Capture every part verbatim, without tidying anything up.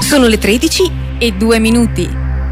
Sono le tredici e due minuti.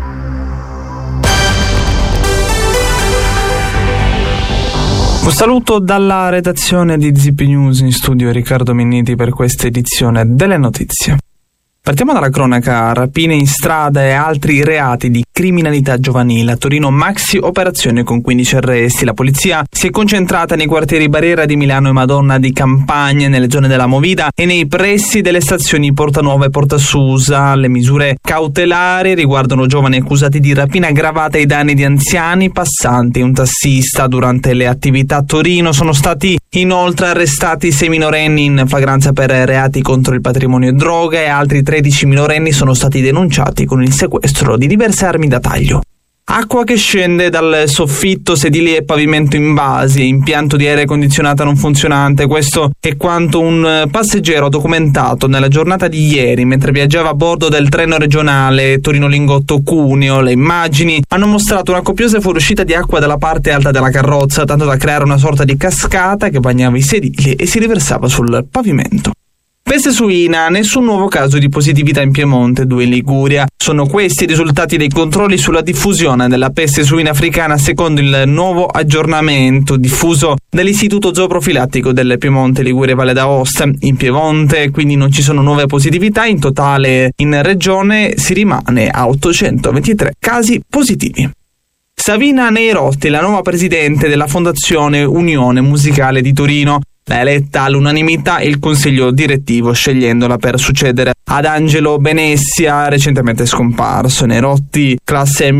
Un saluto dalla redazione di Zip News, in studio Riccardo Minniti per questa edizione delle notizie. Partiamo dalla cronaca: rapine in strada e altri reati di criminalità giovanile. A Torino maxi operazione con quindici arresti. La polizia si è concentrata nei quartieri Barriera di Milano e Madonna di Campagna, nelle zone della Movida e nei pressi delle stazioni Portanova e Portasusa. Le misure cautelari riguardano giovani accusati di rapina aggravata ai danni di anziani, passanti e un tassista. Durante le attività a Torino sono stati inoltre arrestati sei minorenni in flagranza per reati contro il patrimonio e droga, e altri tredici minorenni sono stati denunciati con il sequestro di diverse armi da taglio. Acqua che scende dal soffitto, sedili e pavimento invasi, impianto di aria condizionata non funzionante. Questo è quanto un passeggero ha documentato nella giornata di ieri mentre viaggiava a bordo del treno regionale Torino-Lingotto-Cuneo. Le immagini hanno mostrato una copiosa fuoriuscita di acqua dalla parte alta della carrozza, tanto da creare una sorta di cascata che bagnava i sedili e si riversava sul pavimento. Peste suina, nessun nuovo caso di positività in Piemonte, due in Liguria. Sono questi i risultati dei controlli sulla diffusione della peste suina africana secondo il nuovo aggiornamento diffuso dall'Istituto Zooprofilattico del Piemonte, Liguria e Valle d'Aosta. In Piemonte quindi non ci sono nuove positività, in totale in regione si rimane a ottocentoventitré casi positivi. Savina Neirotti, la nuova presidente della Fondazione Unione Musicale di Torino. L'ha eletta all'unanimità il consiglio direttivo, scegliendola per succedere ad Angelo Benessia, recentemente scomparso. Neirotti, classe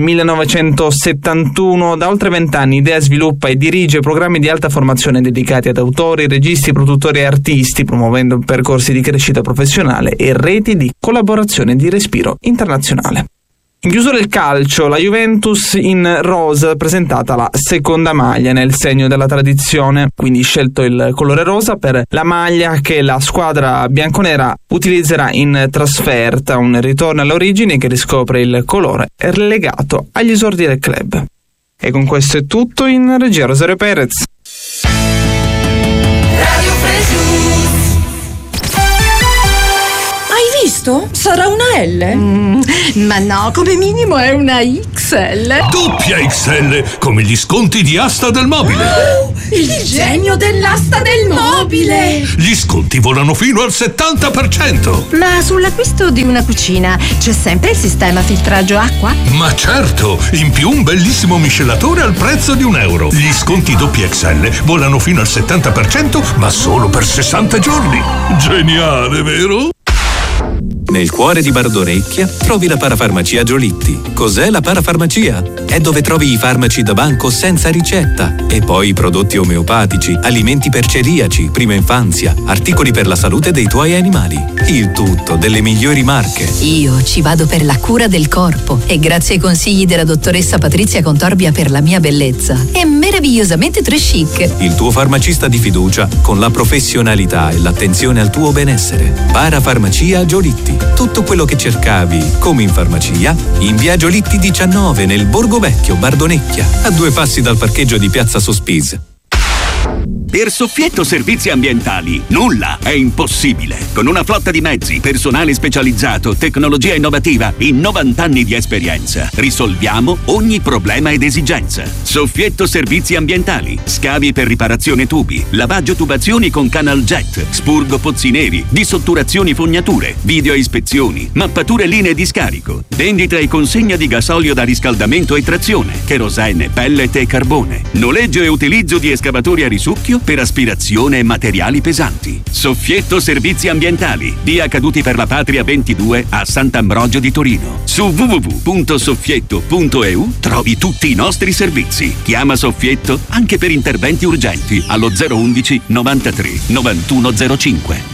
millenovecentosettantuno, da oltre vent'anni idea, sviluppa e dirige programmi di alta formazione dedicati ad autori, registi, produttori e artisti, promuovendo percorsi di crescita professionale e reti di collaborazione di respiro internazionale. In chiusura del calcio, la Juventus in rosa presentata la seconda maglia nel segno della tradizione, quindi scelto il colore rosa per la maglia che la squadra bianconera utilizzerà in trasferta, un ritorno alle origini che riscopre il colore legato agli esordi del club. E con questo è tutto. In regia Rosario Perez. Radio Fresh News. Hai visto? Sarà una L? Mm, ma no, come minimo è una X L. Doppia X L, come gli sconti di Asta del Mobile. Oh, il genio dell'asta del mobile. Gli sconti volano fino al settanta per cento. Ma sull'acquisto di una cucina c'è sempre il sistema filtraggio acqua? Ma certo, in più un bellissimo miscelatore al prezzo di un euro. Gli sconti doppia X L volano fino al settanta per cento, ma solo per sessanta giorni. Geniale, vero? Nel cuore di Bardonecchia trovi la parafarmacia Giolitti. Cos'è la parafarmacia? È dove trovi i farmaci da banco senza ricetta e poi i prodotti omeopatici, alimenti per celiaci, prima infanzia, articoli per la salute dei tuoi animali. Il tutto delle migliori marche. Io ci vado per la cura del corpo e grazie ai consigli della dottoressa Patrizia Contorbia per la mia bellezza. È meravigliosamente très chic. Il tuo farmacista di fiducia con la professionalità e l'attenzione al tuo benessere. Parafarmacia Giolitti. Tutto quello che cercavi, come in farmacia, in via Giolitti diciannove nel Borgo Vecchio, Bardonecchia, a due passi dal parcheggio di Piazza Sospis. Per Soffietto Servizi Ambientali nulla è impossibile. Con una flotta di mezzi, personale specializzato, tecnologia innovativa, in novanta anni di esperienza, risolviamo ogni problema ed esigenza. Soffietto Servizi Ambientali, scavi per riparazione tubi, lavaggio tubazioni con canal jet, spurgo pozzi neri, dissotturazioni fognature, video ispezioni, mappature linee di scarico, vendita e consegna di gasolio da riscaldamento e trazione, cherosene, pellet e carbone, noleggio e utilizzo di escavatori a risucchio per aspirazione e materiali pesanti. Soffietto Servizi Ambientali, via Caduti per la Patria ventidue a Sant'Ambrogio di Torino. Su w w w punto soffietto punto e u trovi tutti i nostri servizi. Chiama Soffietto anche per interventi urgenti allo zero undici novantatré novantuno zero cinque.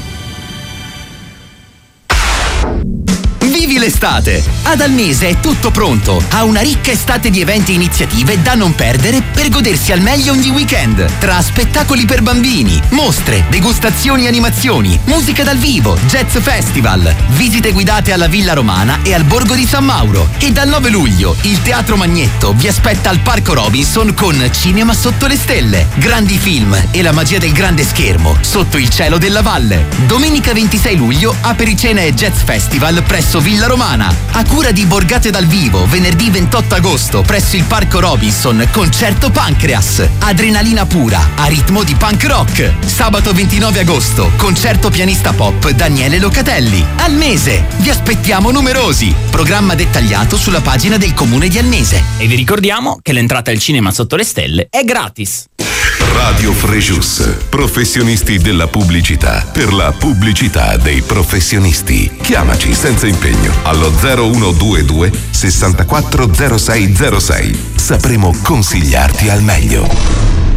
Vivi l'estate! Ad Alnese è tutto pronto. Ha una ricca estate di eventi e iniziative da non perdere per godersi al meglio ogni weekend. Tra spettacoli per bambini, mostre, degustazioni e animazioni, musica dal vivo, jazz festival, visite guidate alla Villa Romana e al Borgo di San Mauro. E dal nove luglio il Teatro Magnetto vi aspetta al Parco Robinson con Cinema sotto le stelle, grandi film e la magia del grande schermo sotto il cielo della valle. Domenica ventisei luglio Apericena e Jazz Festival presso Villa Villa Romana, a cura di Borgate dal Vivo, venerdì ventotto agosto presso il Parco Robinson, concerto Pancreas, adrenalina pura, a ritmo di punk rock. Sabato ventinove agosto, concerto pianista pop Daniele Locatelli. Almese, vi aspettiamo numerosi. Programma dettagliato sulla pagina del Comune di Almese. E vi ricordiamo che l'entrata al cinema sotto le stelle è gratis. Radio Frejus, professionisti della pubblicità, per la pubblicità dei professionisti. Chiamaci senza impegno allo zero uno due due sessantaquattro zero sei zero sei. Sapremo consigliarti al meglio.